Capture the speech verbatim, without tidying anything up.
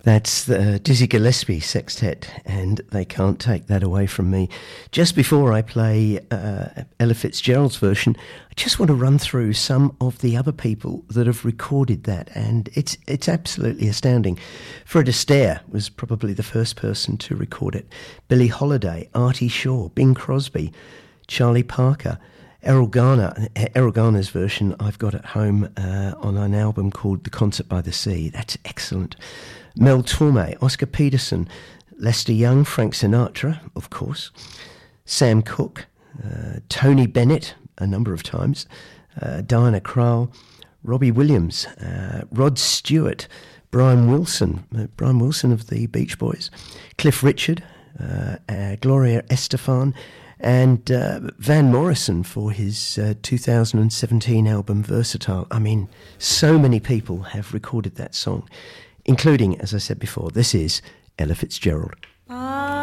That's the Dizzy Gillespie Sextet, and they can't take that away from me. Just before I play uh, Ella Fitzgerald's version, I just want to run through some of the other people that have recorded that, and it's it's absolutely astounding. Fred Astaire was probably the first person to record it. Billie Holiday, Artie Shaw, Bing Crosby, Charlie Parker, Errol Garner. Errol Garner's version I've got at home uh, on an album called The Concert by the Sea. That's excellent. Mel Torme, Oscar Peterson, Lester Young, Frank Sinatra, of course, Sam Cooke, uh, Tony Bennett, a number of times, uh, Diana Krall, Robbie Williams, uh, Rod Stewart, Brian Wilson, uh, Brian Wilson of the Beach Boys, Cliff Richard, uh, uh, Gloria Estefan, and uh, Van Morrison for his uh, two thousand seventeen album Versatile. I mean, so many people have recorded that song, including, as I said before, this is Ella Fitzgerald.